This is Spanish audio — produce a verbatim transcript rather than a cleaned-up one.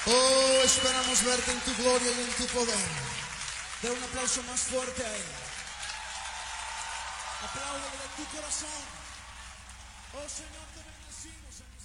Oh, esperamos verte en tu gloria y en tu poder. Da un aplauso más fuerte a Él. Apláudale de tu corazón. Oh Señor, te bendecimos.